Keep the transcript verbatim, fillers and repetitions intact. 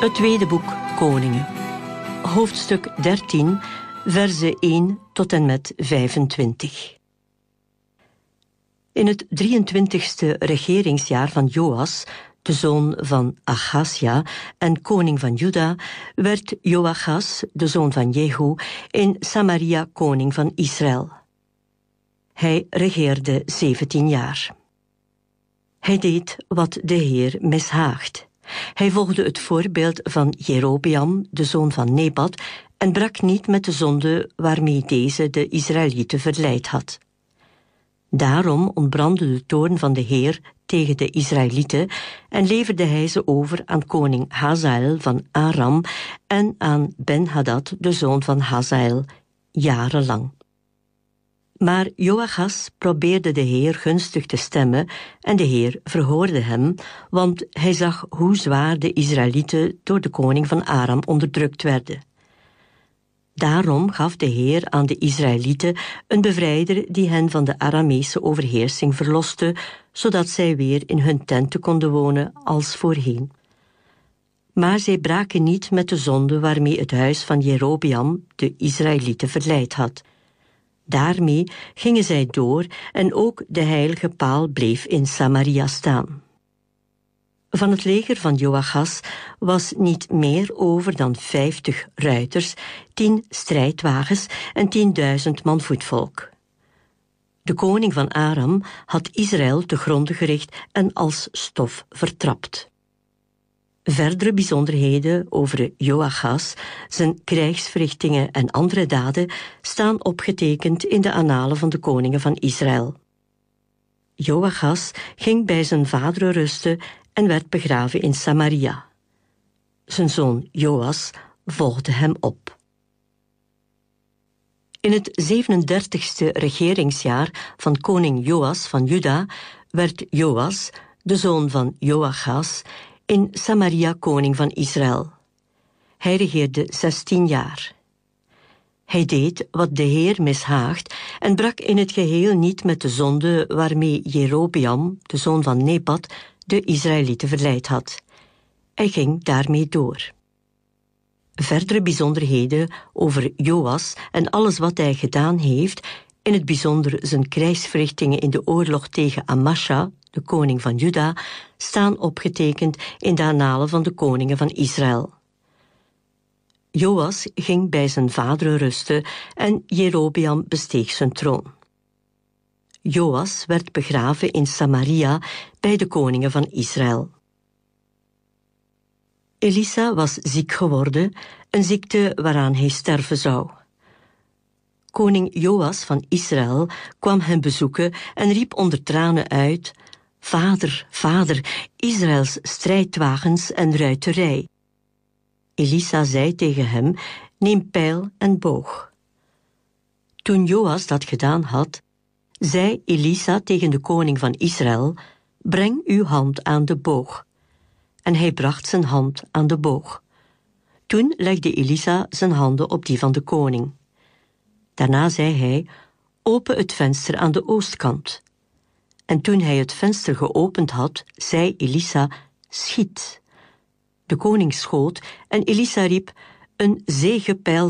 Het tweede boek Koningen. Hoofdstuk dertien, verzen één tot en met vijfentwintig. In het drieëntwintigste regeringsjaar van Joas, de zoon van Achazia en koning van Juda, werd Joachas, de zoon van Jehu, in Samaria koning van Israël. Hij regeerde zeventien jaar. Hij deed wat de Heer mishaagt. Hij volgde het voorbeeld van Jerobeam, de zoon van Nebat, en brak niet met de zonde waarmee deze de Israëlieten verleid had. Daarom ontbrandde de toorn van de Heer tegen de Israëlieten en leverde hij ze over aan koning Hazael van Aram en aan Ben-Hadad, de zoon van Hazael, jarenlang. Maar Joachas probeerde de Heer gunstig te stemmen en de Heer verhoorde hem, want hij zag hoe zwaar de Israëlieten door de koning van Aram onderdrukt werden. Daarom gaf de Heer aan de Israëlieten een bevrijder die hen van de Arameese overheersing verloste, zodat zij weer in hun tenten konden wonen als voorheen. Maar zij braken niet met de zonde waarmee het huis van Jerobeam de Israëlieten verleid had. Daarmee gingen zij door en ook de heilige paal bleef in Samaria staan. Van het leger van Joachas was niet meer over dan vijftig ruiters, tien strijdwagens en tienduizend man voetvolk. De koning van Aram had Israël te gronde gericht en als stof vertrapt. Verdere bijzonderheden over Joachas, zijn krijgsverrichtingen en andere daden staan opgetekend in de annalen van de koningen van Israël. Joachas ging bij zijn vader rusten en werd begraven in Samaria. Zijn zoon Joas volgde hem op. In het zevenendertigste regeringsjaar van koning Joas van Juda werd Joas, de zoon van Joachas, in Samaria koning van Israël. Hij regeerde zestien jaar. Hij deed wat de Heer mishaagt en brak in het geheel niet met de zonde waarmee Jerobeam, de zoon van Nebat, de Israëlieten verleid had. Hij ging daarmee door. Verdere bijzonderheden over Joas en alles wat hij gedaan heeft, in het bijzonder zijn krijgsverrichtingen in de oorlog tegen Amasja, de koning van Juda, staan opgetekend in de annalen van de koningen van Israël. Joas ging bij zijn vader rusten en Jerobeam besteeg zijn troon. Joas werd begraven in Samaria bij de koningen van Israël. Elisa was ziek geworden, een ziekte waaraan hij sterven zou. Koning Joas van Israël kwam hem bezoeken en riep onder tranen uit: Vader, vader, Israëls strijdwagens en ruiterij. Elisa zei tegen hem: Neem pijl en boog. Toen Joas dat gedaan had, zei Elisa tegen de koning van Israël: Breng uw hand aan de boog. En hij bracht zijn hand aan de boog. Toen legde Elisa zijn handen op die van de koning. Daarna zei hij: Open het venster aan de oostkant. En toen hij het venster geopend had, zei Elisa: Schiet. De koning schoot en Elisa riep: Een zegenpijl